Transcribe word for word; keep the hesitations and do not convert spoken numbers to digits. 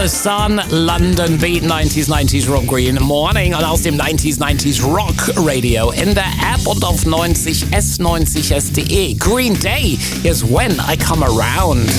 Sun, London Beat, neunzig neunzig Rock Green Morning und aus dem neunzig neunzig Rock Radio in der App und auf neunzig s neunzig s punkt de. Green Day is When I Come Around.